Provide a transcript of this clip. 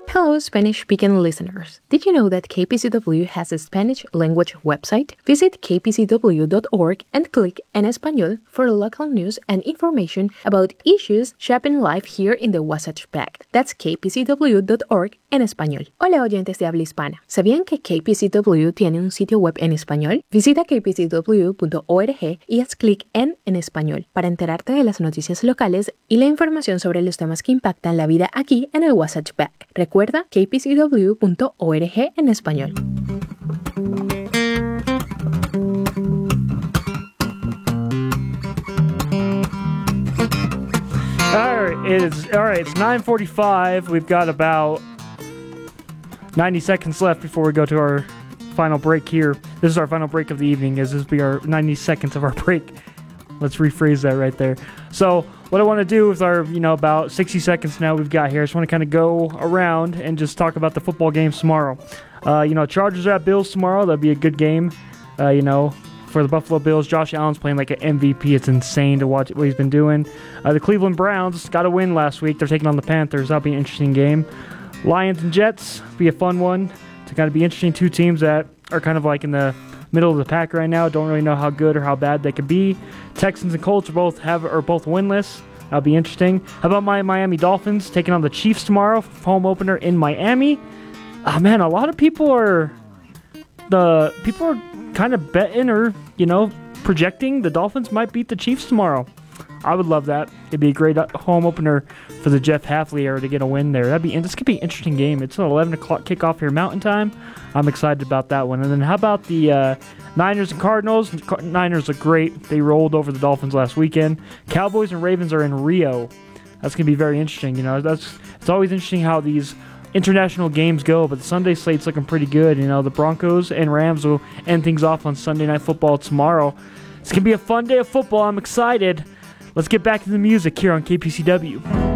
Hello, Spanish-speaking listeners. Did you know that KPCW has a Spanish language website? Visit kpcw.org and click En Español for local news and information about issues shaping life here in the Wasatch Pact. That's kpcw.org en español. Hola, oyentes de habla hispana. ¿Sabían que KPCW tiene un sitio web en español? Visita kpcw.org y haz clic en español para enterarte de las noticias locales y la información sobre los temas que impactan la vida aquí en el Wasatch Pact. Recuerda kpcw.org en español. All right, it's 9:45. We've got about 90 seconds left before we go to our final break here. This is our final break of the evening, as this will be our 90 seconds of our break. Let's rephrase that right there. So what I want to do with our, about 60 seconds now we've got here, I just want to kind of go around and just talk about the football games tomorrow. Chargers are at Bills tomorrow. That'll be a good game. For the Buffalo Bills, Josh Allen's playing like an MVP. It's insane to watch what he's been doing. The Cleveland Browns got a win last week. They're taking on the Panthers. That'll be an interesting game. Lions and Jets, be a fun one. To kind of be interesting. Two teams that are kind of like in the middle of the pack right now. Don't really know how good or how bad they could be. Texans and Colts are both winless. That'll be interesting. How about my Miami Dolphins taking on the Chiefs tomorrow? Home opener in Miami. Man, a lot of people are kind of betting or, projecting the Dolphins might beat the Chiefs tomorrow. I would love that. It'd be a great home opener for the Jeff Hafley era to get a win there. This could be an interesting game. It's an 11 o'clock kickoff here Mountain Time. I'm excited about that one. And then how about the Niners and Cardinals? Niners are great. They rolled over the Dolphins last weekend. Cowboys and Ravens are in Rio. That's going to be very interesting. It's always interesting how these international games go, but the Sunday slate's looking pretty good. The Broncos and Rams will end things off on Sunday Night Football tomorrow. It's going to be a fun day of football. I'm excited. Let's get back to the music here on KPCW.